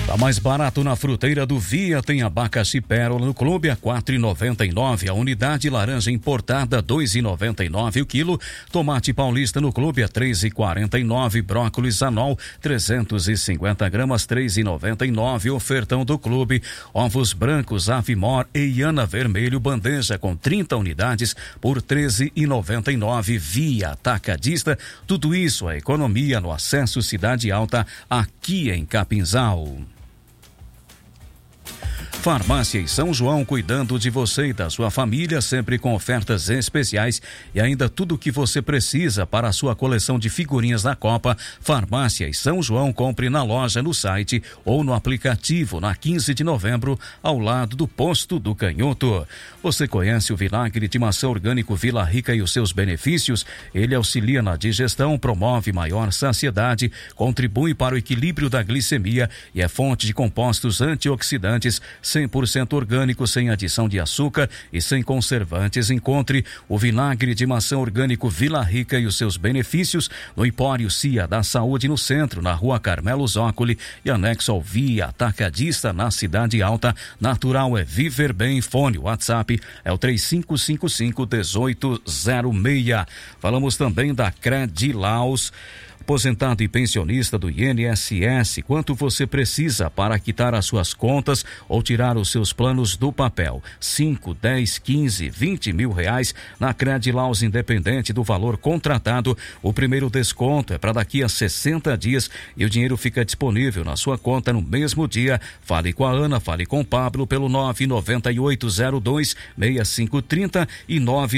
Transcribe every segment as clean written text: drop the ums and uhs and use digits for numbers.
Tá mais barato na fruteira do Via, tem abacaxi pérola no clube a R$4,99, a unidade laranja importada R$2,99 o quilo, tomate paulista no clube a R$3,49, brócolis anol 350 gramas R$3,99, ofertão do clube, ovos brancos Avimor e Iana vermelho bandeja com 30 unidades por R$13,99, Via Atacadista, tudo isso é economia no acesso Cidade Alta aqui em Capinzal. Farmácia São João, cuidando de você e da sua família, sempre com ofertas especiais e ainda tudo o que você precisa para a sua coleção de figurinhas da Copa. Farmácia São João, compre na loja, no site ou no aplicativo, na 15 de novembro, ao lado do Posto do Canhoto. Você conhece o vinagre de maçã orgânico Vila Rica e os seus benefícios? Ele auxilia na digestão, promove maior saciedade, contribui para o equilíbrio da glicemia e é fonte de compostos antioxidantes 100% orgânico, sem adição de açúcar e sem conservantes. Encontre o vinagre de maçã orgânico Vila Rica e os seus benefícios no Empório Cia da Saúde, no centro, na Rua Carmelo Zócoli e anexo ao Via Atacadista na Cidade Alta. Natural é viver bem. Fone, WhatsApp é o 3555-1806. Falamos também da Credilaus. Aposentado e pensionista do INSS, quanto você precisa para quitar as suas contas ou tirar os seus planos do papel? 5, 10, 15, 20 mil reais na Credilaus, independente do valor contratado. O primeiro desconto é para daqui a 60 dias e o dinheiro fica disponível na sua conta no mesmo dia. Fale com a Ana, fale com o Pablo pelo 99802-6530 e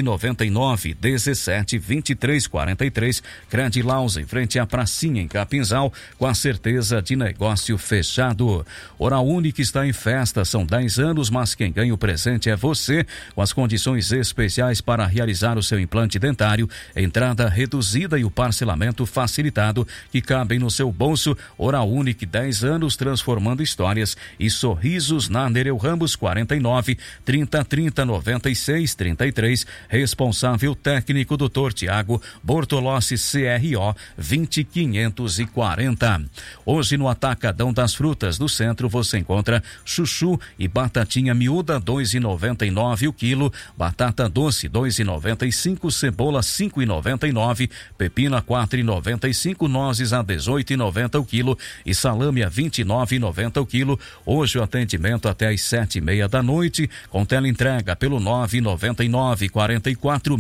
999-172343. Credilaus, em frente à pracinha em Capinzal, com a certeza de negócio fechado. Oral Unique está em festa, são 10 anos, mas quem ganha o presente é você, com as condições especiais para realizar o seu implante dentário, entrada reduzida e o parcelamento facilitado que cabem no seu bolso. Oral Unique, 10 anos transformando histórias e sorrisos, na Nereu Ramos 49 3030 96 33. Responsável técnico Dr. Tiago Bortolossi, CRO 20540. Hoje no Atacadão das Frutas do Centro você encontra chuchu e batatinha miúda 2,99 o quilo, batata doce 2,95, cebola 5,99, pepina 4,95, nozes a 18,90 o quilo e salame a 29,90 o quilo. Hoje o atendimento até às 7:30 da noite, com teleentrega pelo 999 44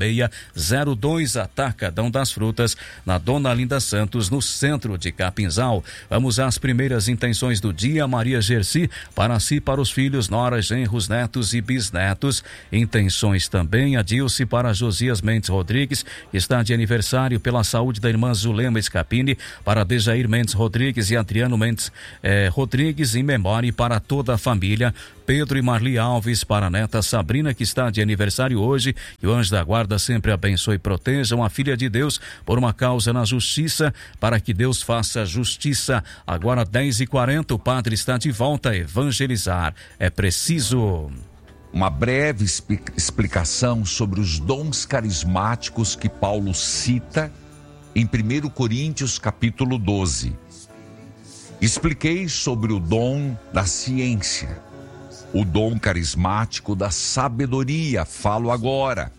6602. Atacadão das Frutas, na Dona Linda Santos, no centro de Capinzal. Vamos às primeiras intenções do dia. Maria Gersi, para si, para os filhos, noras, genros, netos e bisnetos. Intenções também a Dilce para Josias Mendes Rodrigues, que está de aniversário, pela saúde da irmã Zulema Scapini, para Dejair Mendes Rodrigues e Adriano Mendes Rodrigues, em memória e para toda a família. Pedro e Marli Alves, para a neta Sabrina, que está de aniversário hoje, e o anjo da guarda sempre abençoe e proteja uma filha de Deus por uma causa na justiça, para que Deus faça justiça. Agora 10h40, o padre está de volta a evangelizar. É preciso. Uma breve explicação sobre os dons carismáticos que Paulo cita em 1 Coríntios capítulo 12. Expliquei sobre o dom da ciência, o dom carismático da sabedoria. Falo agora.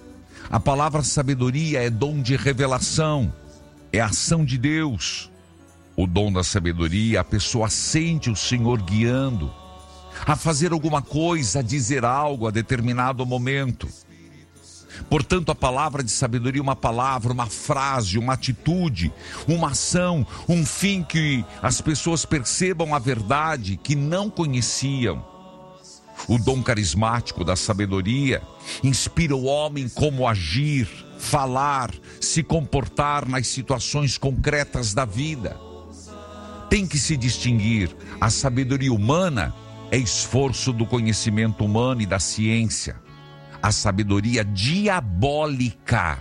A palavra sabedoria é dom de revelação, é ação de Deus. O dom da sabedoria, a pessoa sente o Senhor guiando a fazer alguma coisa, a dizer algo a determinado momento. Portanto, a palavra de sabedoria é uma palavra, uma frase, uma atitude, uma ação, um fim que as pessoas percebam a verdade que não conheciam. O dom carismático da sabedoria inspira o homem como agir, falar, se comportar nas situações concretas da vida. Tem que se distinguir. A sabedoria humana é esforço do conhecimento humano e da ciência. A sabedoria diabólica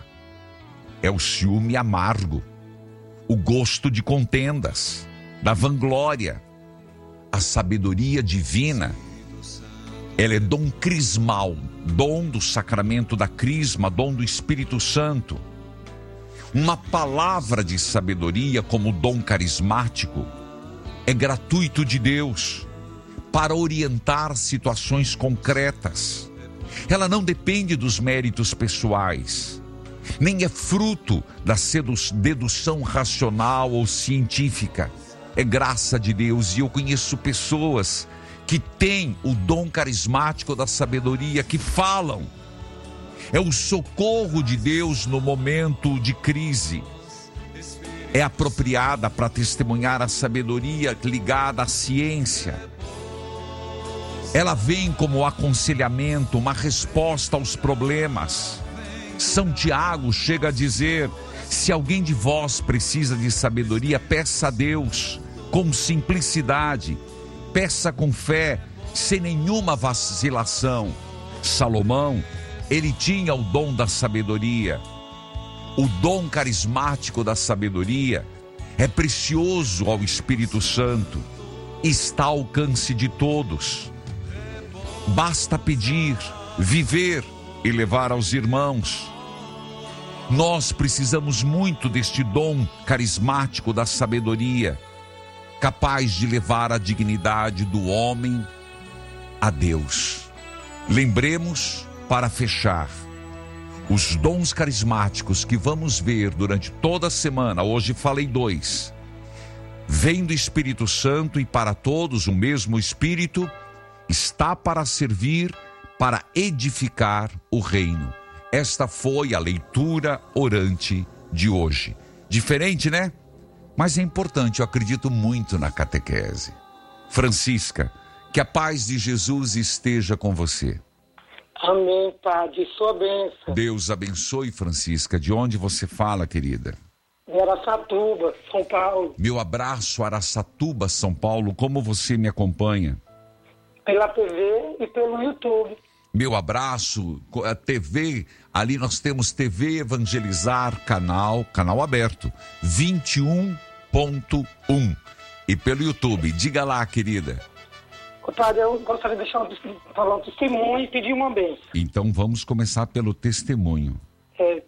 é o ciúme amargo, o gosto de contendas, da vanglória. A sabedoria divina, ela é dom crismal, dom do sacramento da crisma, dom do Espírito Santo. Uma palavra de sabedoria como dom carismático é gratuito de Deus para orientar situações concretas. Ela não depende dos méritos pessoais, nem é fruto da dedução racional ou científica. É graça de Deus, e eu conheço pessoas que têm o dom carismático da sabedoria, que falam. É o socorro de Deus no momento de crise. É apropriada para testemunhar a sabedoria ligada à ciência. Ela vem como aconselhamento, uma resposta aos problemas. São Tiago chega a dizer: se alguém de vós precisa de sabedoria, peça a Deus com simplicidade, peça com fé, sem nenhuma vacilação. Salomão, ele tinha o dom da sabedoria. O dom carismático da sabedoria é precioso ao Espírito Santo, está ao alcance de todos. Basta pedir, viver e levar aos irmãos. Nós precisamos muito deste dom carismático da sabedoria, capaz de levar a dignidade do homem a Deus. Lembremos, para fechar, os dons carismáticos que vamos ver durante toda a semana. Hoje falei 2. Vem do Espírito Santo, e para todos o mesmo Espírito está para servir, para edificar o reino. Esta foi a leitura orante de hoje. Diferente, né? Mas é importante, eu acredito muito na catequese. Francisca, que a paz de Jesus esteja com você. Amém, Padre. Sua bênção. Deus abençoe, Francisca. De onde você fala, querida? De Araçatuba, São Paulo. Meu abraço, Araçatuba, São Paulo. Como você me acompanha? Pela TV e pelo YouTube. Meu abraço, a TV, ali nós temos TV Evangelizar, canal aberto, 21.1. E pelo YouTube, diga lá, querida. Padre, eu gostaria de falar um testemunho e pedir uma bênção. Então vamos começar pelo testemunho. Em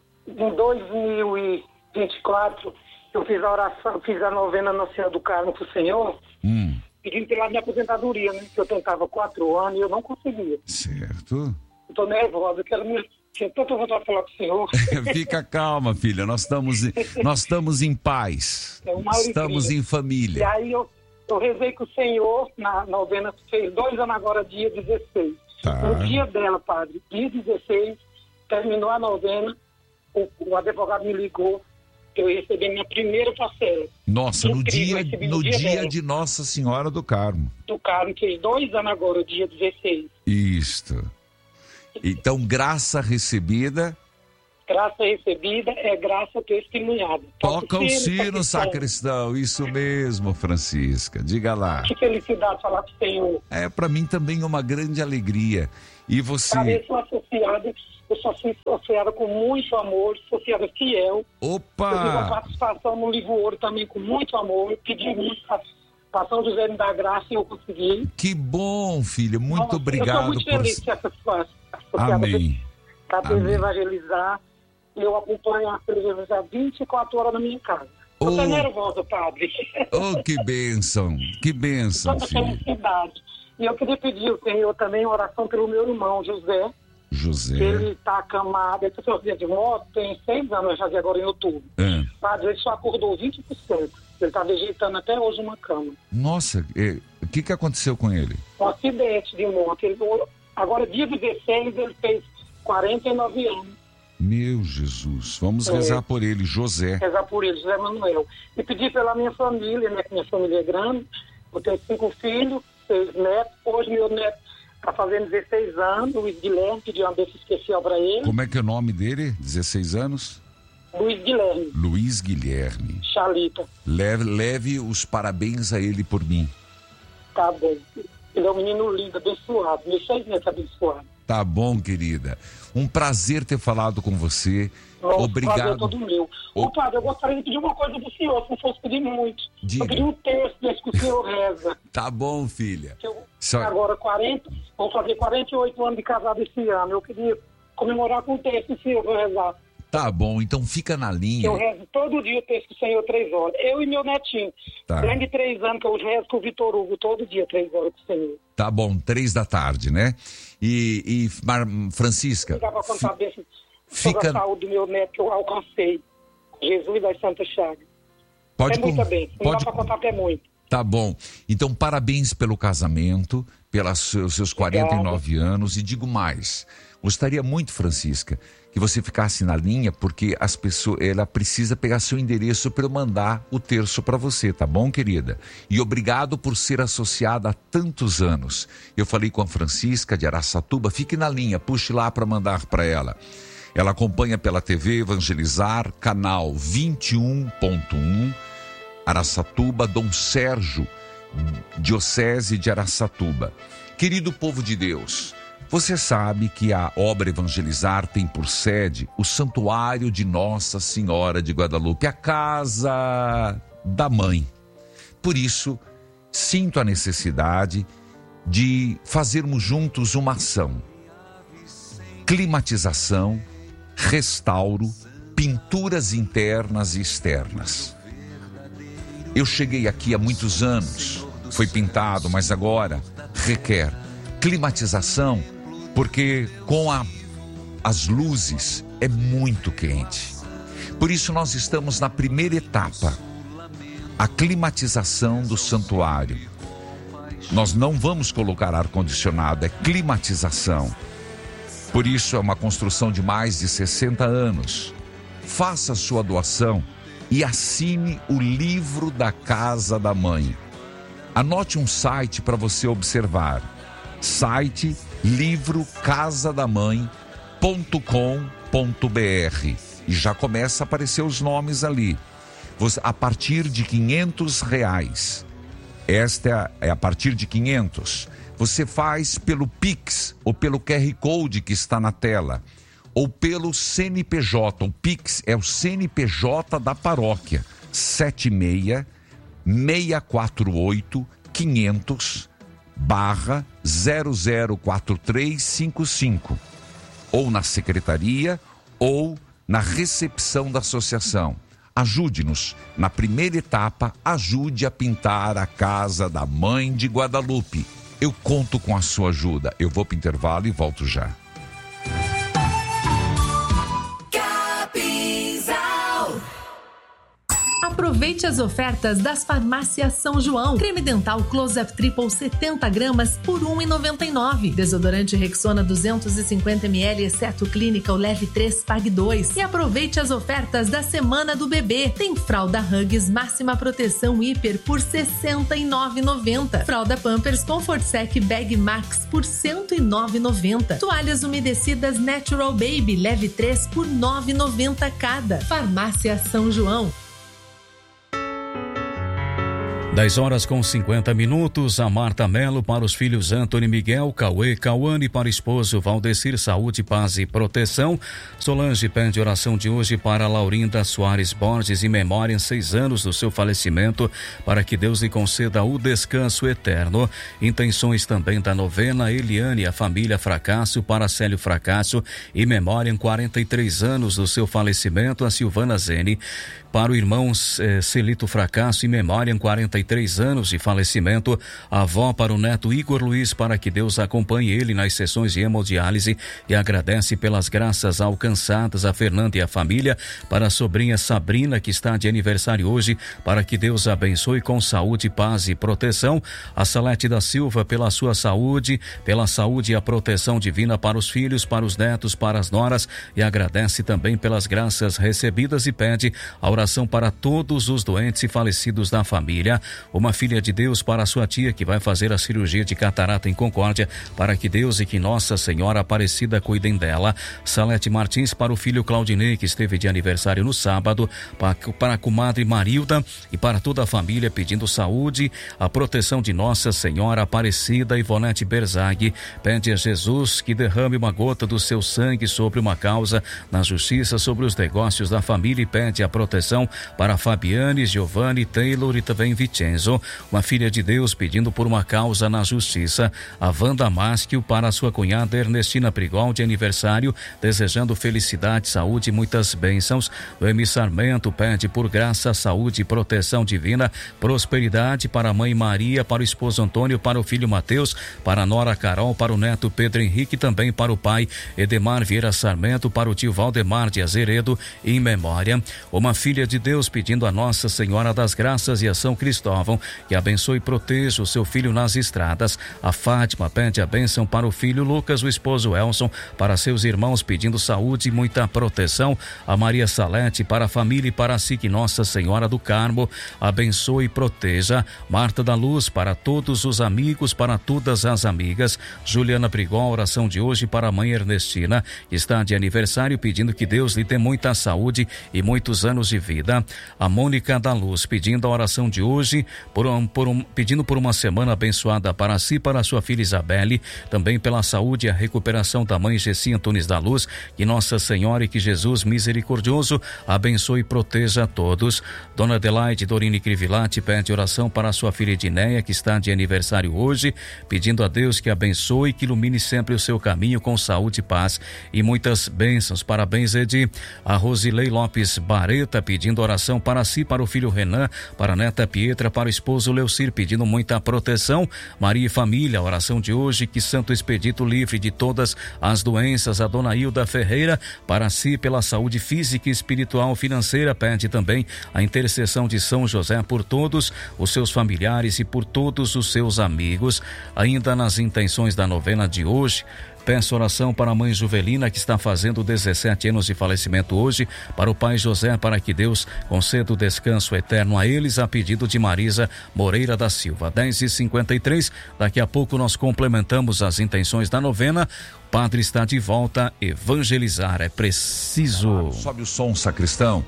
2024, eu fiz a oração, fiz a novena Nossa Senhora do Carmo para o Senhor, pedindo pela minha aposentadoria, né? Que eu tentava 4 anos e eu não conseguia. Certo. Eu tô nervosa, eu quero tinha tanta vontade de falar com o Senhor. Fica calma, filha, nós estamos em paz. É uma estamos alegria. em família. E aí eu rezei com o Senhor na novena, fez 2 anos agora, dia 16. Tá. No dia dela, padre, dia 16, terminou a novena, o advogado me ligou, eu recebi minha primeira parcela. Nossa, Incrível, no dia de Nossa Senhora do Carmo. Do Carmo, fez 2 anos agora, dia 16. Isto. Então, graça recebida. Graça recebida é graça testemunhada. Toca o sino, sacristão. Isso mesmo, Francisca. Diga lá. Que felicidade falar com o Senhor. É, para mim também é uma grande alegria. E você... Eu sou associada com muito amor, associada fiel. Opa! Eu tive uma participação no Livro Ouro também com muito amor. Eu pedi muito para São José me dar graça e eu consegui. Que bom, filha. Muito obrigado. Eu estou muito feliz de ser associada Amém. para TV Evangelizar. Eu acompanho a TV Evangelizar 24 horas na minha casa. Eu estou nervosa, padre. Oh, que bênção. Que bênção, Tanta filha. felicidade. E eu queria pedir ao Senhor também oração pelo meu irmão, José. Ele está acamado, ele sofreu de moto, tem 6 anos já de agora em outubro. Padre, ele só acordou 20%. Ele está vegetando até hoje numa cama. Nossa, o que aconteceu com ele? Um acidente de moto. Agora, dia 16, ele fez 49 anos. Meu Jesus, vamos rezar por ele, José. Rezar por ele, José Manuel. E pedir pela minha família, né, que minha família é grande. Eu tenho 5 filhos, 6 netos. Hoje meu neto está fazendo 16 anos, Luiz Guilherme, pediu uma bênção especial para ele. Como é que é o nome dele? 16 anos? Luiz Guilherme. Luiz Guilherme. Chalita. Leve os parabéns a ele por mim. Tá bom. Ele é um menino lindo, abençoado. Meus 6 netos abençoados. Tá bom, querida. Um prazer ter falado com você. Nossa, obrigado. Prazer todo meu. Ô, padre, eu gostaria de pedir uma coisa do senhor, se não fosse pedir muito. Diga. Eu pedi um texto desse que o senhor reza. Tá bom, filha. Agora, vou fazer 48 anos de casado esse ano. Eu queria comemorar com o texto, se eu vou rezar. Tá bom, então fica na linha. Eu rezo todo dia o texto do Senhor 3 horas. Eu e meu netinho. Tá. Tem de 3 anos que eu rezo com o Vitor Hugo todo dia, 3 horas com o Senhor. Tá bom, 3 da tarde, né? E Francisca... Não dá pra contar bem sobre a saúde do meu neto que eu alcancei. Jesus das Santas Chagas. Pode muito bem, não dá pra contar até muito. Tá bom, então parabéns pelo casamento, pelos seus 49 anos, e digo mais, gostaria muito, Francisca, que você ficasse na linha, porque ela precisa pegar seu endereço para eu mandar o terço para você, tá bom, querida? E obrigado por ser associada há tantos anos. Eu falei com a Francisca de Araçatuba, fique na linha, puxe lá para mandar para ela. Ela acompanha pela TV Evangelizar, canal 21.1, Araçatuba, Dom Sérgio, Diocese de Araçatuba. Querido povo de Deus, você sabe que a obra Evangelizar tem por sede o Santuário de Nossa Senhora de Guadalupe, a casa da mãe. Por isso, sinto a necessidade de fazermos juntos uma ação. Climatização, restauro, pinturas internas e externas. Eu cheguei aqui há muitos anos, foi pintado, mas agora requer climatização, porque com as luzes é muito quente. Por isso nós estamos na primeira etapa, a climatização do santuário. Nós não vamos colocar ar-condicionado, é climatização. Por isso é uma construção de mais de 60 anos. Faça sua doação e assine o livro da Casa da Mãe. Anote um site para você observar. Site livrocasadamãe.com.br. E já começa a aparecer os nomes ali. A partir de R$500. Esta é a partir de 500. Você faz pelo Pix ou pelo QR Code que está na tela, ou pelo CNPJ. O Pix é o CNPJ da paróquia, 76-648-500/004355, ou na secretaria ou na recepção da associação. Ajude-nos. Na primeira etapa, ajude a pintar a Casa da Mãe de Guadalupe. Eu conto com a sua ajuda. Eu vou para o intervalo e volto já. Aproveite as ofertas das farmácias São João. Creme dental Close-Up Triple 70 gramas por R$ 1,99. Desodorante Rexona 250 ml, exceto Clínica, o leve 3, pague 2. E aproveite as ofertas da Semana do Bebê. Tem fralda Huggies Máxima Proteção Hiper por R$ 69,90. Fralda Pampers Comfort Sec Bag Max por R$ 109,90. Toalhas umedecidas Natural Baby leve 3 por R$ 9,90 cada. Farmácia São João. 10h50. A Marta Melo para os filhos Antônio Miguel, Cauê, Cauane para o esposo Valdecir, saúde, paz e proteção. Solange pede oração de hoje para Laurinda Soares Borges, em memória em 6 anos do seu falecimento, para que Deus lhe conceda o descanso eterno. Intenções também da novena Eliane, a família Fracasso, para Célio Fracasso, em memória em 43 anos do seu falecimento, a Silvana Zene, para o irmão Celito Fracasso, em memória em 43 anos de falecimento, a avó para o neto Igor Luiz, para que Deus acompanhe ele nas sessões de hemodiálise, e agradece pelas graças alcançadas a Fernanda e a família, para a sobrinha Sabrina, que está de aniversário hoje, para que Deus abençoe com saúde, paz e proteção, a Salete da Silva pela sua saúde, pela saúde e a proteção divina para os filhos, para os netos, para as noras, e agradece também pelas graças recebidas e pede a oração para todos os doentes e falecidos da família. Uma filha de Deus para sua tia, que vai fazer a cirurgia de catarata em Concórdia, para que Deus e que Nossa Senhora Aparecida cuidem dela. Salete Martins para o filho Claudinei, que esteve de aniversário no sábado, para a comadre Marilda e para toda a família, pedindo saúde, a proteção de Nossa Senhora Aparecida. Ivonete Berzag pede a Jesus que derrame uma gota do seu sangue sobre uma causa na justiça, sobre os negócios da família, e pede a proteção proteção para Fabiane, Giovanni, Taylor e também Vicenzo. Uma filha de Deus pedindo por uma causa na justiça. A Wanda Maschio para sua cunhada Ernestina Prigol de aniversário, desejando felicidade, saúde e muitas bênçãos. O Emi Sarmento pede por graça, saúde e proteção divina, prosperidade para a mãe Maria, para o esposo Antônio, para o filho Mateus, para a nora Carol, para o neto Pedro Henrique, também para o pai Edemar Vieira Sarmento, para o tio Valdemar de Azeredo, em memória. Uma filha de Deus pedindo a Nossa Senhora das Graças e a São Cristóvão que abençoe e proteja o seu filho nas estradas. A Fátima pede a bênção para o filho Lucas, o esposo Elson, para seus irmãos pedindo saúde e muita proteção. A Maria Salete para a família e para si, que Nossa Senhora do Carmo abençoe e proteja. Marta da Luz para todos os amigos, para todas as amigas. Juliana Prigol, oração de hoje para a mãe Ernestina, que está de aniversário, pedindo que Deus lhe dê muita saúde e muitos anos de vida. A Mônica da Luz pedindo a oração de hoje, pedindo por uma semana abençoada para si e para sua filha Isabelle, também pela saúde e a recuperação da mãe Gessi Antunes da Luz, que Nossa Senhora e que Jesus misericordioso abençoe e proteja a todos. Dona Adelaide Dorini Crivilati pede oração para sua filha Edneia, que está de aniversário hoje, pedindo a Deus que abençoe e que ilumine sempre o seu caminho com saúde, paz e muitas bênçãos. Parabéns, Edi. A Rosilei Lopes Bareta pedindo oração para si, para o filho Renan, para a neta Pietra, para o esposo Leucir, pedindo muita proteção. Maria e família, a oração de hoje, que Santo Expedito livre de todas as doenças. A dona Hilda Ferreira, para si, pela saúde física, espiritual, financeira, pede também a intercessão de São José por todos os seus familiares e por todos os seus amigos. Ainda nas intenções da novena de hoje, peço oração para a mãe Juvelina, que está fazendo 17 anos de falecimento hoje, para o pai José, para que Deus conceda o descanso eterno a eles, a pedido de Marisa Moreira da Silva. 10h53, daqui a pouco nós complementamos as intenções da novena. O padre está de volta. Evangelizar é preciso. Sobe o som, sacristão.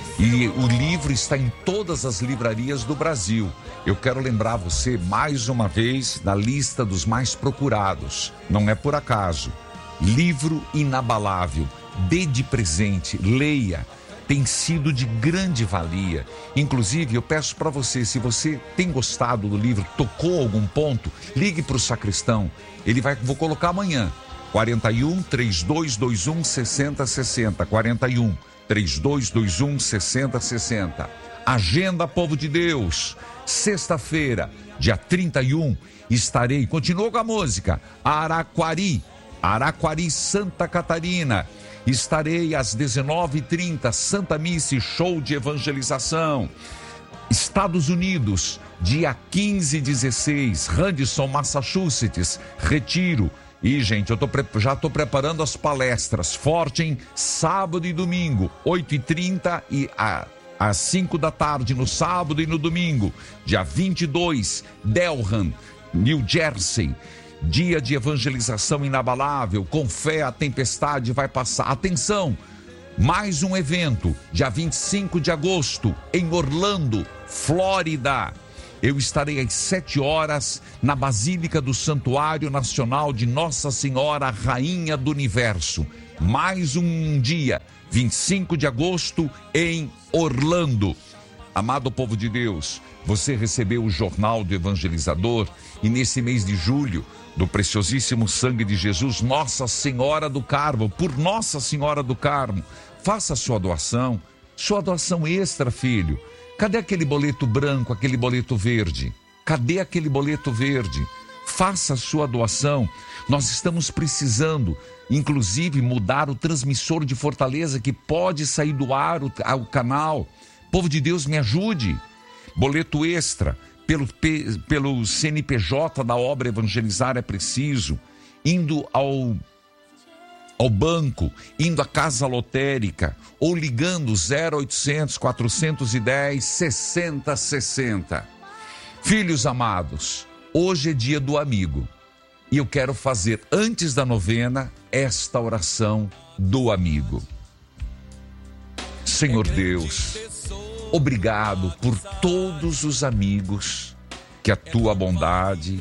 E o livro está em todas as livrarias do Brasil. Eu quero lembrar você mais uma vez na lista dos mais procurados. Não é por acaso. Livro inabalável. Dê de presente, leia. Tem sido de grande valia. Inclusive, eu peço para você, se você tem gostado do livro, tocou algum ponto, ligue para o sacristão. Vou colocar amanhã. 41 3221 6060. 41 3221 6060. Agenda, povo de Deus. Sexta-feira, dia 31, estarei, continuou com a música, Araquari, Santa Catarina. Estarei às 19h30, Santa Missa e show de evangelização. Estados Unidos, dia 15 e 16, Radisson, Massachusetts, retiro. E, gente, já estou preparando as palestras. Forte, sábado e domingo, 8h30 e às 5 da tarde, no sábado e no domingo. Dia 22, Delran, New Jersey. Dia de evangelização inabalável. Com fé, a tempestade vai passar. Atenção! Mais um evento, dia 25 de agosto, em Orlando, Flórida. Eu estarei às 7 horas na Basílica do Santuário Nacional de Nossa Senhora, Rainha do Universo. Mais um dia, 25 de agosto, em Orlando. Amado povo de Deus, você recebeu o Jornal do Evangelizador e nesse mês de julho, do preciosíssimo sangue de Jesus, Nossa Senhora do Carmo, por Nossa Senhora do Carmo, faça a sua doação extra, filho. Cadê aquele boleto branco, aquele boleto verde? Cadê aquele boleto verde? Faça a sua doação. Nós estamos precisando, inclusive, mudar o transmissor de Fortaleza, que pode sair do ar o canal. Povo de Deus, me ajude. Boleto extra, pelo CNPJ da obra Evangelizar é Preciso, indo ao banco, indo à casa lotérica, ou ligando 0800 410 6060. Filhos amados, hoje é dia do amigo, e eu quero fazer, antes da novena, esta oração do amigo. Senhor Deus, obrigado por todos os amigos que a tua bondade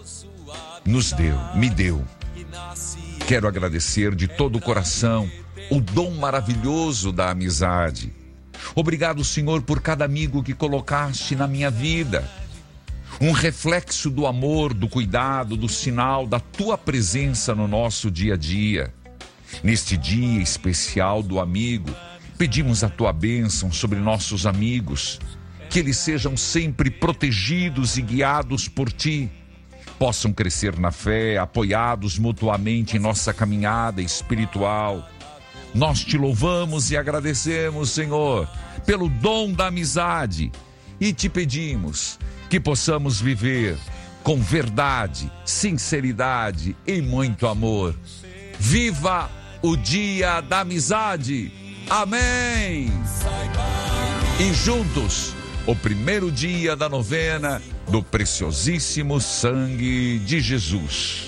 me deu. Quero agradecer de todo o coração o dom maravilhoso da amizade, Obrigado, Senhor, por cada amigo que colocaste na minha vida. Um reflexo do amor, do cuidado, do sinal da tua presença no nosso dia a dia. Neste dia especial do amigo, pedimos a tua bênção sobre nossos amigos, que eles sejam sempre protegidos e guiados por ti, possam crescer na fé, apoiados mutuamente em nossa caminhada espiritual. Nós te louvamos e agradecemos, Senhor, pelo dom da amizade e te pedimos que possamos viver com verdade, sinceridade e muito amor. Viva o dia da amizade! Amém! E juntos, o primeiro dia da novena do preciosíssimo sangue de Jesus.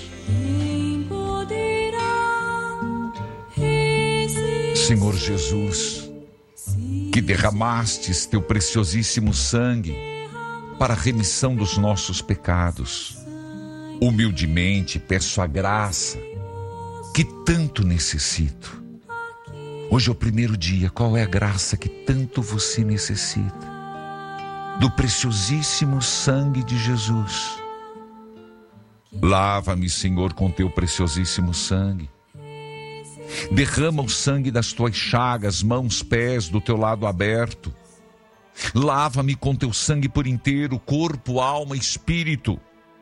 Senhor Jesus, que derramastes teu preciosíssimo sangue para a remissão dos nossos pecados, humildemente peço a graça que tanto necessito. Hoje é o primeiro dia. Qual é a graça que tanto você necessita? Do preciosíssimo sangue de Jesus. Lava-me, Senhor, com teu preciosíssimo sangue. Derrama o sangue das tuas chagas, mãos, pés, do teu lado aberto. Lava-me com teu sangue por inteiro, corpo, alma e espírito.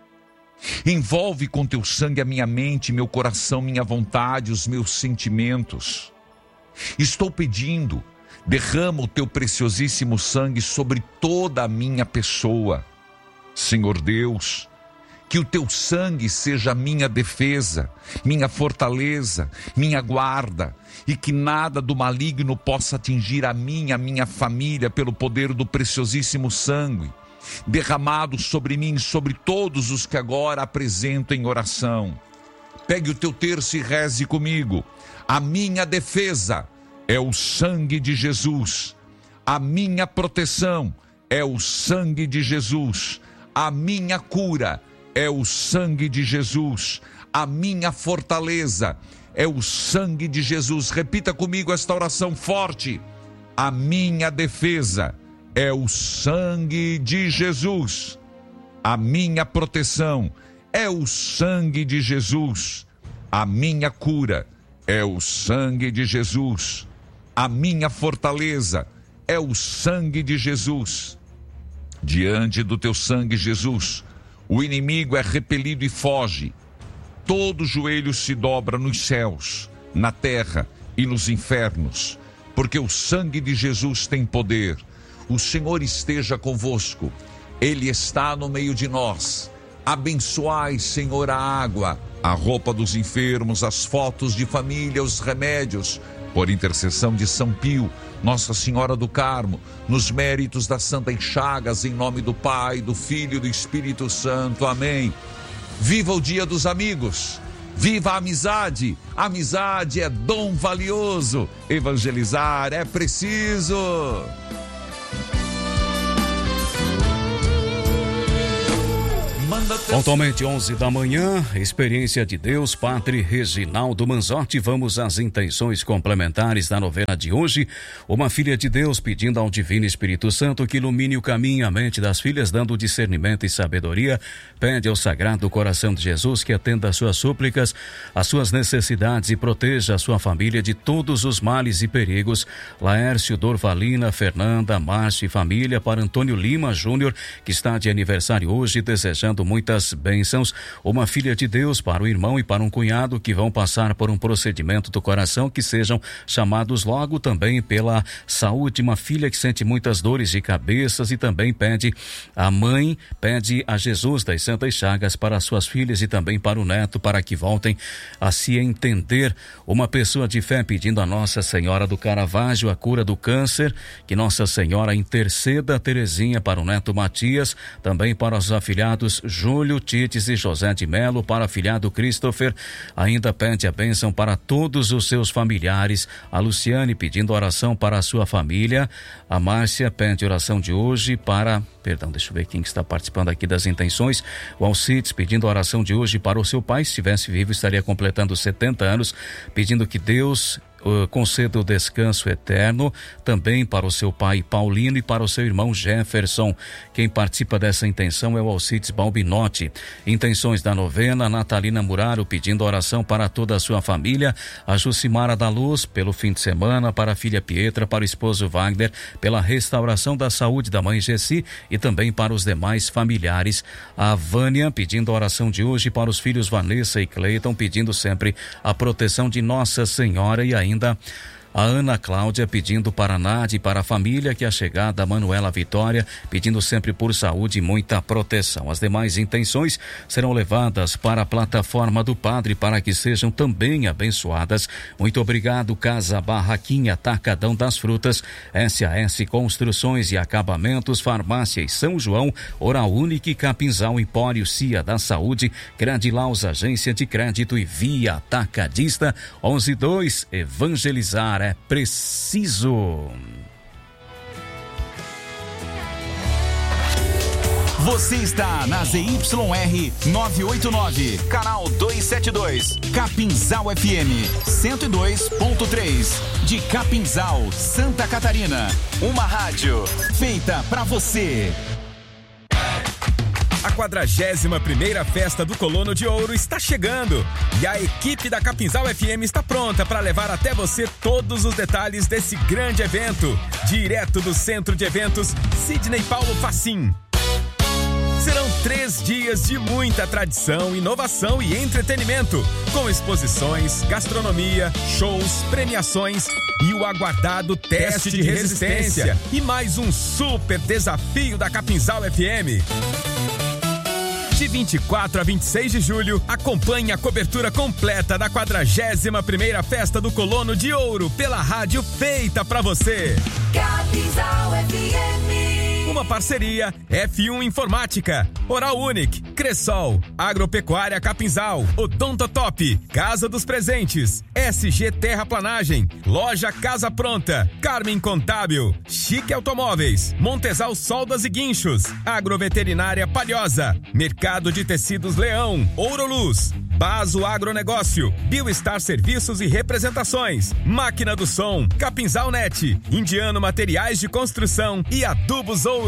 Envolve com teu sangue a minha mente, meu coração, minha vontade, os meus sentimentos. Estou pedindo, derrama o teu preciosíssimo sangue sobre toda a minha pessoa. Senhor Deus, que o teu sangue seja a minha defesa, minha fortaleza, minha guarda, e que nada do maligno possa atingir a minha família, pelo poder do preciosíssimo sangue derramado sobre mim e sobre todos os que agora apresento em oração. Pegue o teu terço e reze comigo. A minha defesa é o sangue de Jesus. A minha proteção é o sangue de Jesus. A minha cura é o sangue de Jesus. A minha fortaleza é o sangue de Jesus. Repita comigo esta oração forte. A minha defesa é o sangue de Jesus. A minha proteção é o sangue de Jesus. A minha cura é o sangue de Jesus. A minha fortaleza é o sangue de Jesus. Diante do teu sangue, Jesus, o inimigo é repelido e foge. Todo joelho se dobra nos céus, na terra e nos infernos, porque o sangue de Jesus tem poder. O Senhor esteja convosco, Ele está no meio de nós. Abençoai, Senhor, a água, a roupa dos enfermos, as fotos de família, os remédios, por intercessão de São Pio, Nossa Senhora do Carmo, nos méritos das Santas Chagas, em nome do Pai, do Filho e do Espírito Santo. Amém. Viva o Dia dos Amigos. Viva a amizade. A amizade é dom valioso. Evangelizar é preciso. Pontualmente 11 da manhã, Experiência de Deus, Padre Reginaldo Manzotti. Vamos às intenções complementares da novena de hoje. Uma filha de Deus pedindo ao Divino Espírito Santo que ilumine o caminho e a mente das filhas, dando discernimento e sabedoria. Pede ao Sagrado Coração de Jesus que atenda às suas súplicas, às suas necessidades e proteja a sua família de todos os males e perigos. Laércio, Dorvalina, Fernanda, Márcio e família. Para Antônio Lima Júnior, que está de aniversário hoje, desejando muitas bênçãos. Uma filha de Deus para o irmão e para um cunhado que vão passar por um procedimento do coração, que sejam chamados logo. Também pela saúde, uma filha que sente muitas dores de cabeças, e também pede a mãe, pede a Jesus das Santas Chagas para suas filhas e também para o neto, para que voltem a se entender. Uma pessoa de fé pedindo a Nossa Senhora do Caravaggio a cura do câncer, que Nossa Senhora interceda. Terezinha para o neto Matias, também para os afilhados Júlio, Tites e José de Melo. Para o afilhado Christopher, ainda pede a bênção para todos os seus familiares. A Luciane pedindo oração para a sua família. A Márcia pede oração de hoje para... deixa eu ver quem está participando aqui das intenções. O Alcides pedindo oração de hoje para o seu pai. Se estivesse vivo, estaria completando 70 anos, pedindo que Deus conceda o descanso eterno também para o seu pai Paulino e para o seu irmão Jefferson. Quem participa dessa intenção é o Alcides Balbinotti. Intenções da novena: Natalina Muraro pedindo oração para toda a sua família, a Jucimara da Luz pelo fim de semana, para a filha Pietra, para o esposo Wagner, pela restauração da saúde da mãe Gessi e também para os demais familiares. A Vânia pedindo a oração de hoje para os filhos Vanessa e Cleiton, pedindo sempre a proteção de Nossa Senhora, e ainda a Ana Cláudia pedindo para a Nádia e para a família, que a chegada, a Manuela Vitória, pedindo sempre por saúde e muita proteção. As demais intenções serão levadas para a plataforma do Padre para que sejam também abençoadas. Muito obrigado, Casa Barraquinha, Atacadão das Frutas, SAS Construções e Acabamentos, Farmácia São João, Oral Unique, Capinzal, Empório Cia da Saúde, Credilaus, Agência de Crédito e Via Atacadista. 11:02, evangelizar é preciso. Você está na ZYR 989, canal 272, Capinzal FM 102.3, de Capinzal, Santa Catarina. Uma rádio feita pra você. A 41ª Festa do Colono de Ouro está chegando e a equipe da Capinzal FM está pronta para levar até você todos os detalhes desse grande evento, direto do Centro de Eventos Sidney Paulo Facim. Serão 3 dias de muita tradição, inovação e entretenimento, com exposições, gastronomia, shows, premiações e o aguardado teste de resistência e mais um super desafio da Capinzal FM. De 24 a 26 de julho, acompanhe a cobertura completa da 41ª Festa do Colono de Ouro pela rádio feita pra você. Capinzal FM. Uma parceria F1 Informática, Oral Unique, Cressol, Agropecuária Capinzal, Odontotop, Casa dos Presentes, SG Terraplanagem, Loja Casa Pronta, Carmen Contábil, Chique Automóveis, Montesal Soldas e Guinchos, Agroveterinária Palhosa, Mercado de Tecidos Leão, Ouroluz, Baso Agronegócio, Biostar Serviços e Representações, Máquina do Som, Capinzal Net, Indiano Materiais de Construção e Adubos Ouro.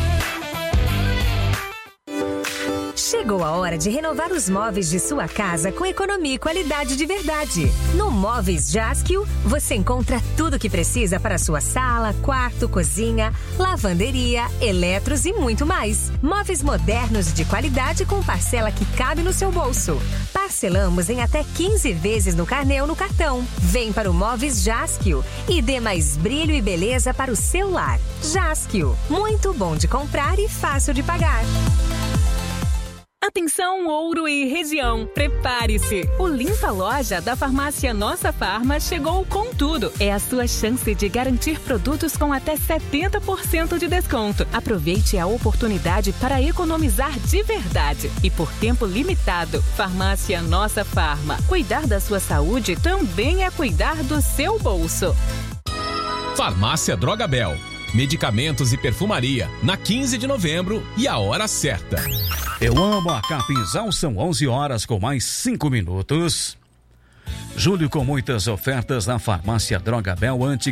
Chegou a hora de renovar os móveis de sua casa com economia e qualidade de verdade. No Móveis Jaskio, você encontra tudo o que precisa para sua sala, quarto, cozinha, lavanderia, eletros e muito mais. Móveis modernos de qualidade com parcela que cabe no seu bolso. Parcelamos em até 15 vezes no carnê ou no cartão. Vem para o Móveis Jaskio e dê mais brilho e beleza para o seu lar. Jaskio, muito bom de comprar e fácil de pagar. Atenção, Ouro e região, prepare-se! O Limpa Loja da Farmácia Nossa Farma chegou com tudo. É a sua chance de garantir produtos com até 70% de desconto. Aproveite a oportunidade para economizar de verdade. E por tempo limitado, Farmácia Nossa Farma. Cuidar da sua saúde também é cuidar do seu bolso. Farmácia Drogabel. Medicamentos e perfumaria, na 15 de novembro e a hora certa. Eu amo a Capinzal, são 11 horas com mais 5 minutos. Julho com muitas ofertas na Farmácia Drogabel,